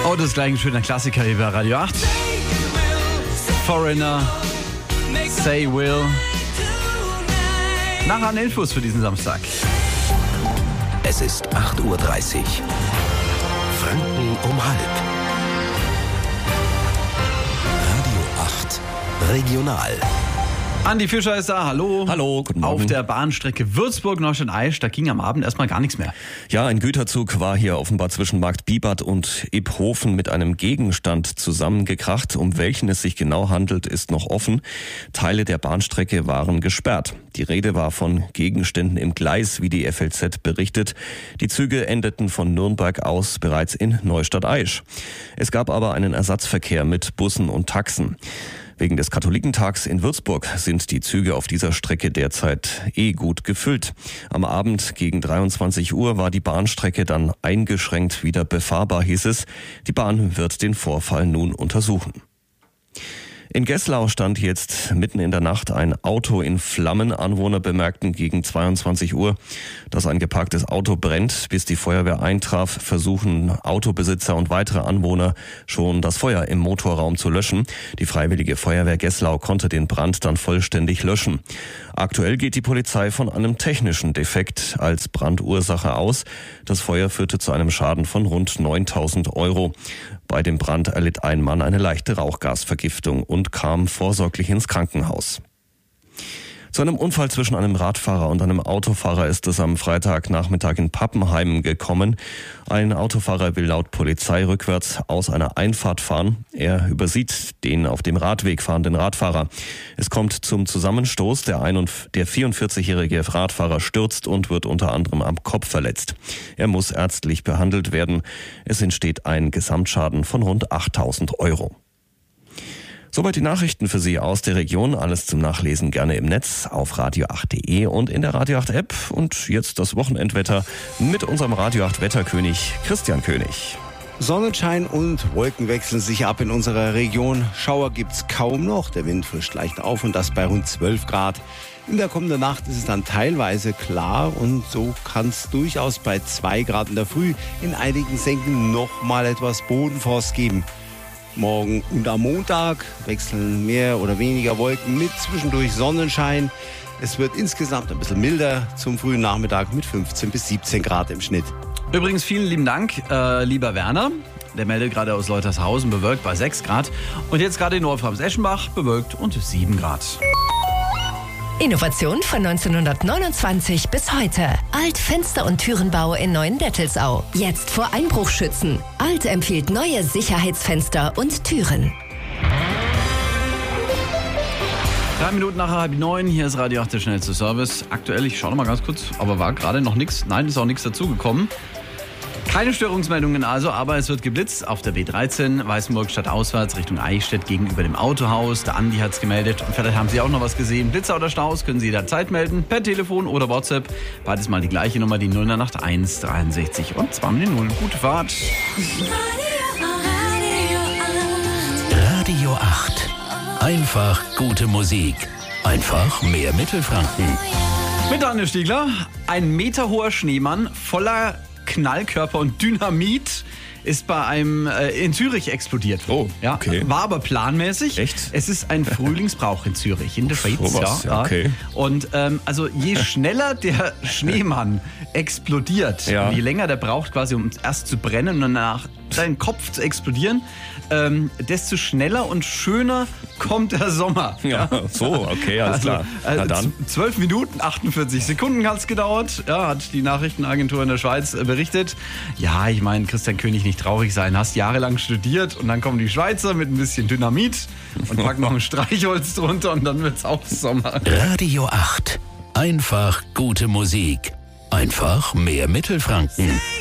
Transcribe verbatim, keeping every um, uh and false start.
Oh, das ist gleich ein schöner Klassiker hier bei Radio acht. Foreigner, Say Will. Nachher an Infos für diesen Samstag. Es ist acht Uhr dreißig. Franken um halb. Radio acht Regional. Andi Fischer ist da, hallo. Hallo, guten Morgen. Auf der Bahnstrecke Würzburg-Neustadt-Aisch, da ging am Abend erstmal gar nichts mehr. Ja, ein Güterzug war hier offenbar zwischen Markt Bibart und Iphofen mit einem Gegenstand zusammengekracht. Um welchen es sich genau handelt, ist noch offen. Teile der Bahnstrecke waren gesperrt. Die Rede war von Gegenständen im Gleis, wie die F L Z berichtet. Die Züge endeten von Nürnberg aus bereits in Neustadt-Aisch. Es gab aber einen Ersatzverkehr mit Bussen und Taxen. Wegen des Katholikentags in Würzburg sind die Züge auf dieser Strecke derzeit eh gut gefüllt. Am Abend gegen dreiundzwanzig Uhr war die Bahnstrecke dann eingeschränkt wieder befahrbar, hieß es. Die Bahn wird den Vorfall nun untersuchen. In Gesslau stand jetzt mitten in der Nacht ein Auto in Flammen. Anwohner bemerkten gegen zweiundzwanzig Uhr, dass ein geparktes Auto brennt. Bis die Feuerwehr eintraf, versuchen Autobesitzer und weitere Anwohner schon das Feuer im Motorraum zu löschen. Die Freiwillige Feuerwehr Gesslau konnte den Brand dann vollständig löschen. Aktuell geht die Polizei von einem technischen Defekt als Brandursache aus. Das Feuer führte zu einem Schaden von rund neuntausend Euro. Bei dem Brand erlitt ein Mann eine leichte Rauchgasvergiftung und kam vorsorglich ins Krankenhaus. Zu einem Unfall zwischen einem Radfahrer und einem Autofahrer ist es am Freitagnachmittag in Pappenheim gekommen. Ein Autofahrer will laut Polizei rückwärts aus einer Einfahrt fahren. Er übersieht den auf dem Radweg fahrenden Radfahrer. Es kommt zum Zusammenstoß. Der, ein und der vierundvierzigjährige Radfahrer stürzt und wird unter anderem am Kopf verletzt. Er muss ärztlich behandelt werden. Es entsteht ein Gesamtschaden von rund achttausend Euro. Soweit die Nachrichten für Sie aus der Region. Alles zum Nachlesen gerne im Netz auf radio acht punkt de und in der Radio acht App. Und jetzt das Wochenendwetter mit unserem Radio acht Wetterkönig Christian König. Sonnenschein und Wolken wechseln sich ab in unserer Region. Schauer gibt's kaum noch. Der Wind frischt leicht auf und das bei rund zwölf Grad. In der kommenden Nacht ist es dann teilweise klar und so kann es durchaus bei zwei Grad in der Früh in einigen Senken noch mal etwas Bodenfrost geben. Morgen und am Montag wechseln mehr oder weniger Wolken mit zwischendurch Sonnenschein. Es wird insgesamt ein bisschen milder zum frühen Nachmittag mit fünfzehn bis siebzehn Grad im Schnitt. Übrigens vielen lieben Dank, äh, lieber Werner. Der meldet gerade aus Leutershausen, bewölkt bei sechs Grad. Und jetzt gerade in Wolframs-Eschenbach, bewölkt und sieben Grad. Innovation von neunzehnhundertneunundzwanzig bis heute. Alt Fenster- und Türenbau in Neuendettelsau. Jetzt vor Einbruch schützen. Alt empfiehlt neue Sicherheitsfenster und Türen. Drei Minuten nach halb neun, hier ist Radio acht, der schnellste Service. Aktuell, ich schaue noch mal ganz kurz, aber war gerade noch nichts. Nein, ist auch nichts dazugekommen. Keine Störungsmeldungen also, aber es wird geblitzt auf der B dreizehn, Weißenburg stadtauswärts Richtung Eichstätt gegenüber dem Autohaus. Der Andi hat es gemeldet und vielleicht haben Sie auch noch was gesehen. Blitzer oder Staus können Sie jederzeit melden, per Telefon oder WhatsApp. Beides mal die gleiche Nummer, die null neun acht eins dreiundsechzig und zwei null. Gute Fahrt. Radio acht. Einfach gute Musik. Einfach mehr Mittelfranken. Mit Daniel Stiegler, ein meterhoher Schneemann voller Knallkörper und Dynamit ist bei einem äh, in Zürich explodiert. Oh, ja, okay. War aber planmäßig. Echt? Es ist ein Frühlingsbrauch in Zürich, in der Schweiz. So was, ja, okay. Und ähm, also je schneller der Schneemann explodiert, Ja. und je länger der braucht quasi, um erst zu brennen und danach seinen Kopf zu explodieren, ähm, desto schneller und schöner kommt der Sommer. Ja, so, okay, alles klar. Also, Na äh, dann. zwölf Minuten, achtundvierzig Sekunden hat es gedauert, ja, hat die Nachrichtenagentur in der Schweiz äh, berichtet. Ja, ich meine, Christian König, nicht traurig sein, hast jahrelang studiert und dann kommen die Schweizer mit ein bisschen Dynamit und packen noch ein Streichholz drunter und dann wird's auch Sommer. Radio acht. Einfach gute Musik. Einfach mehr Mittelfranken.